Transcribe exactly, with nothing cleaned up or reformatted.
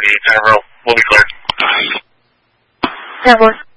thirty-eight, Center Row. We'll be clear. ten four.